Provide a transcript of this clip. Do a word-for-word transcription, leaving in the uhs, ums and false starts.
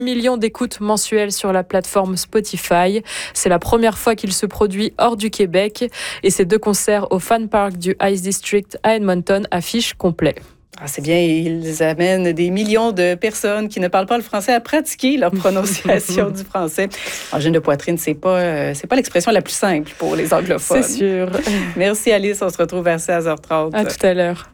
millions d'écoutes mensuelles sur la plateforme Spotify. C'est la première fois qu'il se produit hors du Québec et ces deux concerts au Fan Park du Ice District à Edmonton affichent complet. Ah, c'est bien, ils amènent des millions de personnes qui ne parlent pas le français à pratiquer leur prononciation du français. Angine de poitrine, c'est pas, euh, c'est pas l'expression la plus simple pour les anglophones. C'est sûr. Merci Alice, on se retrouve vers seize heures trente. À tout à l'heure.